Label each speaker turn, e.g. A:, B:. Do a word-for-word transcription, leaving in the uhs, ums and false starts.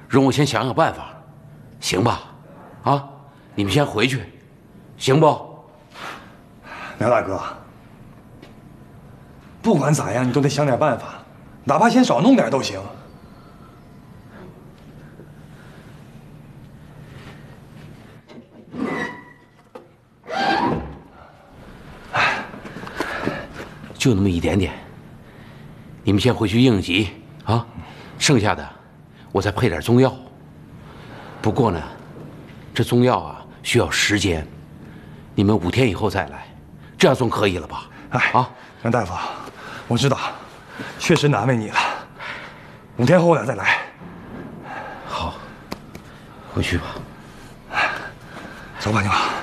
A: 容我先想想办法，行吧？啊，你们先回去，行不？
B: 梁大哥，不管咋样，你都得想点办法，哪怕先少弄点都行。
A: 就那么一点点，你们先回去应急啊，剩下的我再配点中药。不过呢，这中药啊需要时间，你们五天以后再来，这样总可以了吧？
B: 哎，
A: 啊，
B: 梁大夫，我知道，确实难为你了。五天后我俩再来。
A: 好，回去吧。
B: 走吧，你妈。